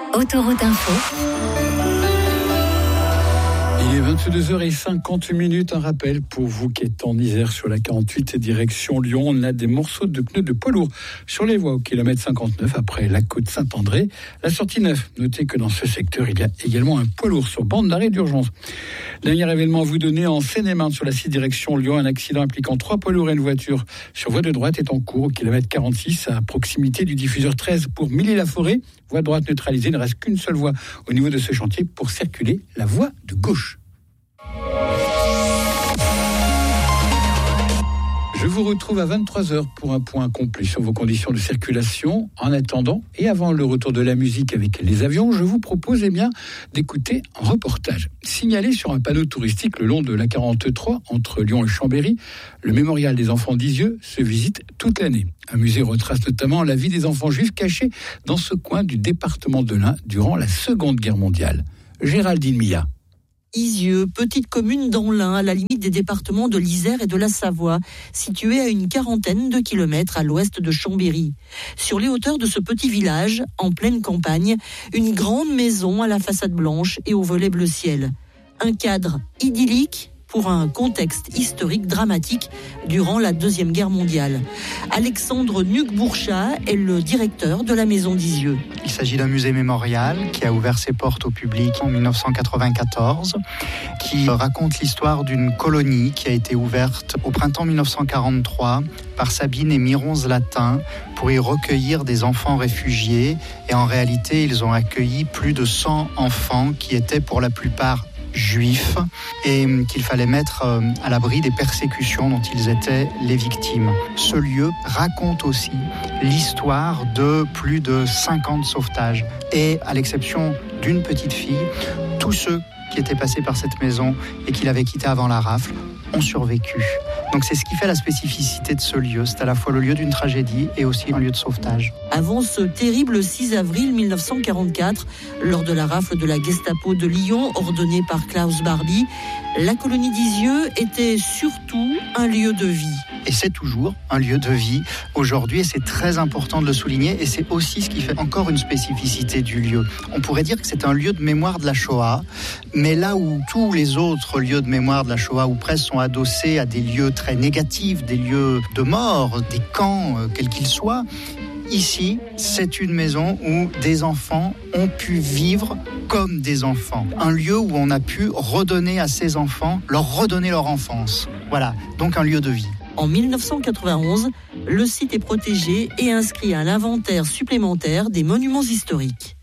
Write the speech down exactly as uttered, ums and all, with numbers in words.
Autoroute Info. Il est vingt-deux heures cinquante minutes. Un rappel pour vous qui êtes en Isère sur la quarante-huit direction Lyon. On a des morceaux de pneus de poids lourd sur les voies au kilomètre cinquante-neuf après la côte Saint-André. La sortie neuf. Notez que dans ce secteur, il y a également un poids lourd sur bande d'arrêt d'urgence. Dernier événement à vous donner en Seine-et-Marne sur la six direction Lyon. Un accident impliquant trois poids lourds et une voiture sur voie de droite est en cours au kilomètre quarante-six à proximité du diffuseur treize pour Milly-la-Forêt. Voie de droite neutralisée. Il ne reste qu'une seule voie au niveau de ce chantier pour circuler, la voie de gauche. Je vous retrouve à vingt-trois heures pour un point complet sur vos conditions de circulation. En attendant et avant le retour de la musique avec les avions, je vous propose eh bien, d'écouter un reportage. Signalé sur un panneau touristique le long de la quarante-trois entre Lyon et Chambéry, le mémorial des enfants d'Isieux se visite toute l'année. Un musée retrace notamment la vie des enfants juifs cachés dans ce coin du département de l'Ain durant la Seconde Guerre mondiale. Géraldine Milla. Isieux, petite commune dans l'Ain, à la limite des départements de l'Isère et de la Savoie, située à une quarantaine de kilomètres à l'ouest de Chambéry. Sur les hauteurs de ce petit village, en pleine campagne, une grande maison à la façade blanche et au volet bleu ciel. Un cadre idyllique pour un contexte historique dramatique durant la Deuxième Guerre mondiale. Alexandre Nuc-Bourchat est le directeur de la maison d'Isieux. Il s'agit d'un musée mémorial qui a ouvert ses portes au public en dix-neuf cent quatre-vingt-quatorze, qui raconte l'histoire d'une colonie qui a été ouverte au printemps dix-neuf cent quarante-trois par Sabine et Miron Zlatin pour y recueillir des enfants réfugiés. Et en réalité, ils ont accueilli plus de cent enfants qui étaient pour la plupart juifs et qu'il fallait mettre à l'abri des persécutions dont ils étaient les victimes. Ce lieu raconte aussi l'histoire de plus de cinquante sauvetages et à l'exception d'une petite fille, tous ceux qui étaient passés par cette maison et qui l'avaient quittée avant la rafle ont survécu. Donc c'est ce qui fait la spécificité de ce lieu. C'est à la fois le lieu d'une tragédie et aussi un lieu de sauvetage. Avant ce terrible six avril dix-neuf cent quarante-quatre, lors de la rafle de la Gestapo de Lyon, ordonnée par Klaus Barbie, la colonie d'Isieux était surtout un lieu de vie. Et c'est toujours un lieu de vie aujourd'hui et c'est très important de le souligner et c'est aussi ce qui fait encore une spécificité du lieu. On pourrait dire que c'est un lieu de mémoire de la Shoah, mais là où tous les autres lieux de mémoire de la Shoah ou presque sont adossés à des lieux très négatifs, des lieux de mort, des camps, euh, quels qu'ils soient, ici, c'est une maison où des enfants ont pu vivre comme des enfants. Un lieu où on a pu redonner à ces enfants, leur redonner leur enfance. Voilà, donc un lieu de vie. En dix-neuf cent quatre-vingt-onze, le site est protégé et inscrit à l'inventaire supplémentaire des monuments historiques.